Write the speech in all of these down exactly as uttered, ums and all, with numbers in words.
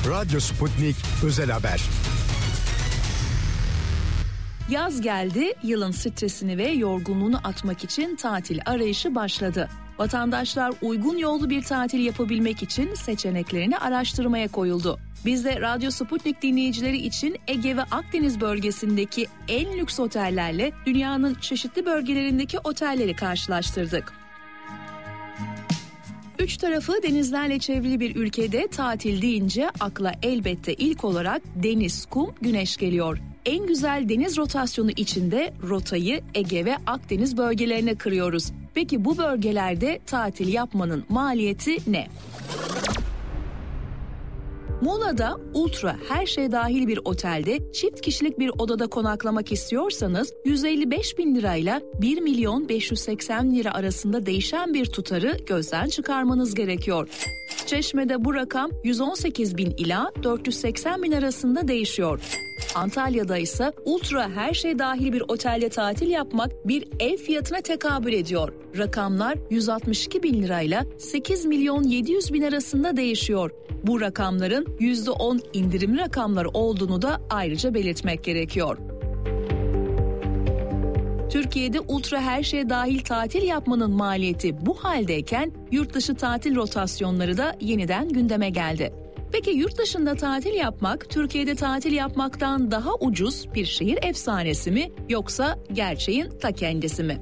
Radyo Sputnik Özel Haber. Yaz geldi, yılın stresini ve yorgunluğunu atmak için tatil arayışı başladı. Vatandaşlar uygun yollu bir tatil yapabilmek için seçeneklerini araştırmaya koyuldu. Biz de Radyo Sputnik dinleyicileri için Ege ve Akdeniz bölgesindeki en lüks otellerle dünyanın çeşitli bölgelerindeki otelleri karşılaştırdık. Üç tarafı denizlerle çevrili bir ülkede tatil deyince akla elbette ilk olarak deniz, kum, güneş geliyor. En güzel deniz rotasyonu içinde rotayı Ege ve Akdeniz bölgelerine kırıyoruz. Peki bu bölgelerde tatil yapmanın maliyeti ne? Muğla'da ultra her şey dahil bir otelde çift kişilik bir odada konaklamak istiyorsanız yüz elli beş bin lirayla bir milyon beş yüz seksen lira arasında değişen bir tutarı gözden çıkarmanız gerekiyor. Çeşme'de bu rakam yüz on sekiz bin ila dört yüz seksen bin arasında değişiyor. Antalya'da ise ultra her şey dahil bir otelde tatil yapmak bir ev fiyatına tekabül ediyor. Rakamlar yüz altmış iki bin lirayla sekiz milyon yedi yüz bin arasında değişiyor. Bu rakamların yüzde on indirimli rakamlar olduğunu da ayrıca belirtmek gerekiyor. Türkiye'de ultra her şey dahil tatil yapmanın maliyeti bu haldeyken yurt dışı tatil rotasyonları da yeniden gündeme geldi. Peki yurt dışında tatil yapmak, Türkiye'de tatil yapmaktan daha ucuz bir şehir efsanesi mi yoksa gerçeğin ta kendisi mi?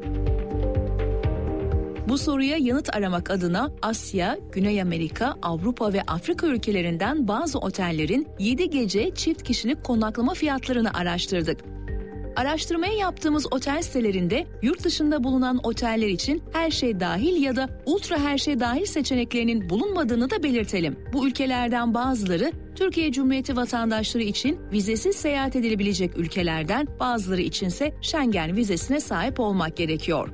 Bu soruya yanıt aramak adına Asya, Güney Amerika, Avrupa ve Afrika ülkelerinden bazı otellerin yedi gece çift kişilik konaklama fiyatlarını araştırdık. Araştırmayı yaptığımız otel sitelerinde yurt dışında bulunan oteller için her şey dahil ya da ultra her şey dahil seçeneklerinin bulunmadığını da belirtelim. Bu ülkelerden bazıları Türkiye Cumhuriyeti vatandaşları için vizesiz seyahat edilebilecek ülkelerden, bazıları içinse Schengen vizesine sahip olmak gerekiyor.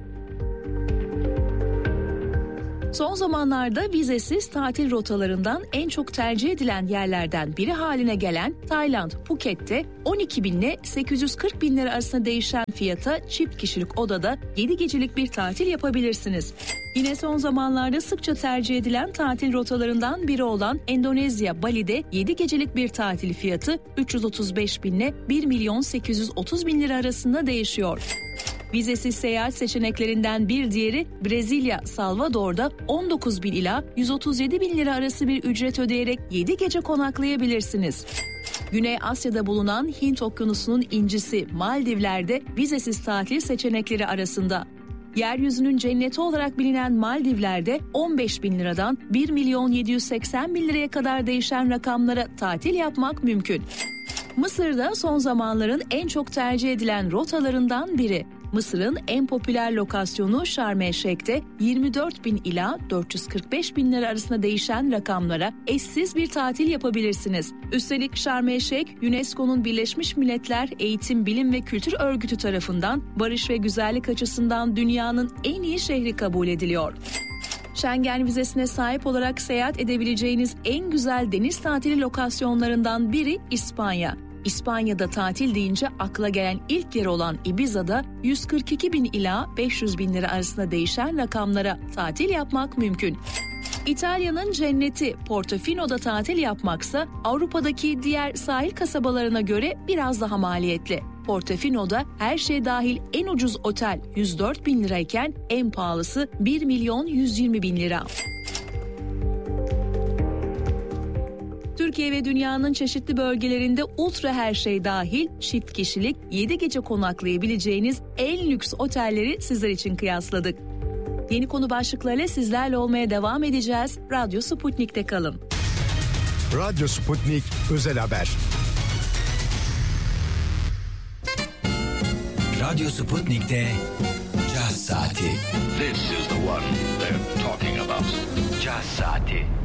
Son zamanlarda vizesiz tatil rotalarından en çok tercih edilen yerlerden biri haline gelen Tayland, Phuket'te on iki bin ile sekiz yüz kırk bin lira arasında değişen fiyata çift kişilik odada yedi gecelik bir tatil yapabilirsiniz. Yine son zamanlarda sıkça tercih edilen tatil rotalarından biri olan Endonezya, Bali'de yedi gecelik bir tatil fiyatı üç yüz otuz beş bin ile bir milyon sekiz yüz otuz bin lira arasında değişiyor. Vizesiz seyahat seçeneklerinden bir diğeri Brezilya, Salvador'da on dokuz bin ila yüz otuz yedi bin lira arası bir ücret ödeyerek yedi gece konaklayabilirsiniz. Güney Asya'da bulunan Hint Okyanusu'nun incisi Maldivler'de vizesiz tatil seçenekleri arasında. Yeryüzünün cenneti olarak bilinen Maldivler'de on beş bin liradan bir milyon yedi yüz seksen bin liraya kadar değişen rakamlara tatil yapmak mümkün. Mısır'da son zamanların en çok tercih edilen rotalarından biri. Mısır'ın en popüler lokasyonu Şarm El Şeyh'te yirmi dört bin ila dört yüz kırk beş bin lira arasında değişen rakamlara eşsiz bir tatil yapabilirsiniz. Üstelik Şarm El Şeyh, UNESCO'nun Birleşmiş Milletler Eğitim, Bilim ve Kültür Örgütü tarafından barış ve güzellik açısından dünyanın en iyi şehri kabul ediliyor. Schengen vizesine sahip olarak seyahat edebileceğiniz en güzel deniz tatili lokasyonlarından biri İspanya. İspanya'da tatil deyince akla gelen ilk yer olan Ibiza'da yüz kırk iki bin ila beş yüz bin lira arasında değişen rakamlara tatil yapmak mümkün. İtalya'nın cenneti Portofino'da tatil yapmaksa Avrupa'daki diğer sahil kasabalarına göre biraz daha maliyetli. Portofino'da her şey dahil en ucuz otel yüz dört bin lirayken en pahalısı bir milyon yüz yirmi bin lira. Türkiye ve dünyanın çeşitli bölgelerinde ultra her şey dahil çift kişilik yedi gece konaklayabileceğiniz en lüks otelleri sizler için kıyasladık. Yeni konu başlıklarıyla sizlerle olmaya devam edeceğiz. Radyo Sputnik'te kalın. Radyo Sputnik Özel Haber. Radyo Sputnik'te Caz Saati. This is the one they're talking about. Caz Saati.